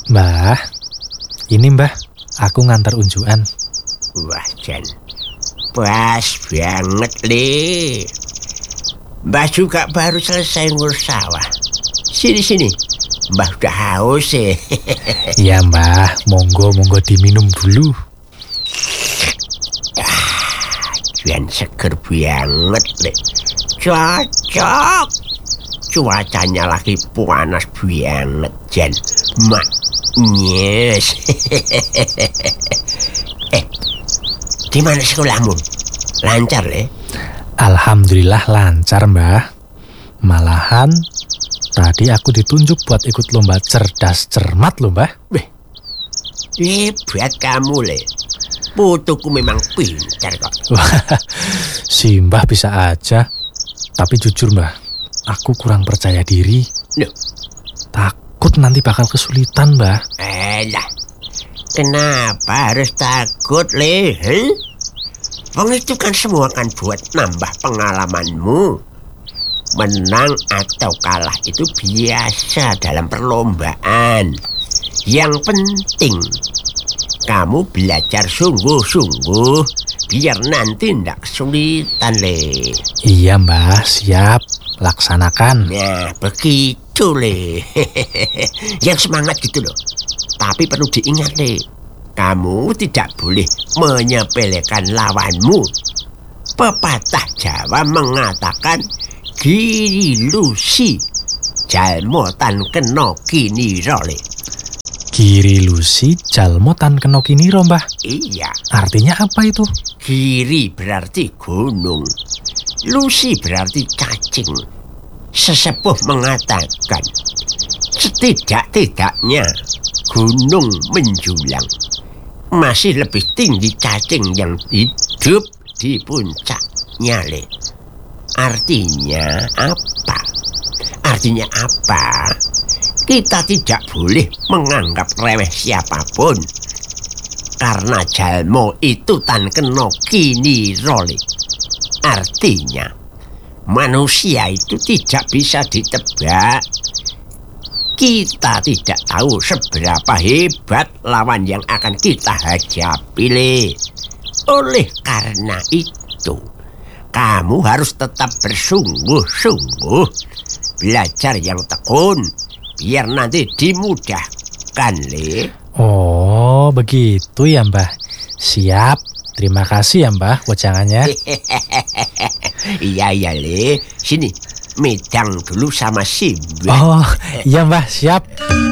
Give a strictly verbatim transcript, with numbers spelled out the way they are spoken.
Mbah, ini mbah, aku ngantar unjukan. Wah, Jan, pas banget, Le. Mbah juga baru selesai ngurus sawah. Sini-sini, Mbah udah haus ya. Iya mbah, monggo monggo diminum dulu. Ah, Jan seger banget, Le. Cocok. Cuacanya lagi panas banget, Jan. Mak, yes. Eh, gimana sekolahmu? Lancar, Le? Alhamdulillah lancar mbah. Malahan tadi aku ditunjuk buat ikut lomba cerdas cermat loh mbah. Beh, hebat kamu, Le. Putuku memang pintar kok. Si mbah bisa aja. Tapi jujur mbah, aku kurang percaya diri. Loh, Takut nanti bakal kesulitan mbah. eh lah. Kenapa harus takut, Le? Huh? Wong itu kan semua kan buat nambah pengalamanmu. Menang atau kalah itu biasa dalam perlombaan. Yang penting kamu belajar sungguh-sungguh biar nanti ndak kesulitan, Le. Iya mbah, siap. Laksanakan. Nah, begitu, Le. Yang semangat gitu loh. Tapi perlu diingat, Le. Kamu tidak boleh menyepelekan lawanmu. Pepatah Jawa mengatakan giri lusi jalmo tan kena kinira, Le. Giri lusi jalmo tan kena kinira mbah. Iya, Artinya apa itu? giri berarti gunung, lusi berarti cacing. Sesepuh mengatakan setidak-tidaknya gunung menjulang masih lebih tinggi cacing yang hidup di puncaknya, Le. Artinya apa? Artinya apa? Kita tidak boleh menganggap remeh siapapun. Karena jalmo itu tan kena kinira, Le. Artinya manusia itu tidak bisa ditebak. Kita tidak tahu seberapa hebat lawan yang akan kita hadapi, Le. Oleh karena itu, kamu harus tetap bersungguh-sungguh, belajar yang tekun, biar nanti dimudahkan, Le. Oh, begitu ya mbah. Siap. Terima kasih ya mbah wejangannya. Iya, iya, Le. Sini, medang dulu sama si Mbah. Oh, iya mbah, siap.